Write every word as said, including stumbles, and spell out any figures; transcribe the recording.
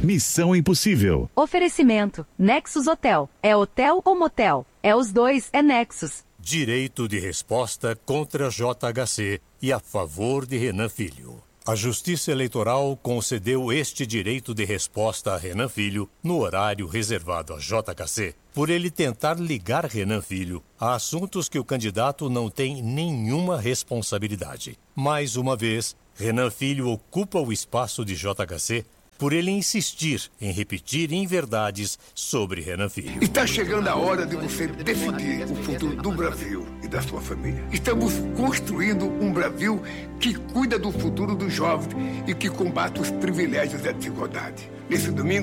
Missão Impossível. Oferecimento. Nexus Hotel. É hotel ou motel? É os dois, é Nexus. Direito de resposta contra J H C e a favor de Renan Filho. A Justiça Eleitoral concedeu este direito de resposta a Renan Filho no horário reservado a J H C, por ele tentar ligar Renan Filho a assuntos que o candidato não tem nenhuma responsabilidade. Mais uma vez, Renan Filho ocupa o espaço de J H C por ele insistir em repetir inverdades sobre Renan Filho. Está chegando a hora de você decidir o futuro do Brasil e da sua família. Estamos construindo um Brasil que cuida do futuro dos jovens e que combate os privilégios e a desigualdade. Nesse domingo,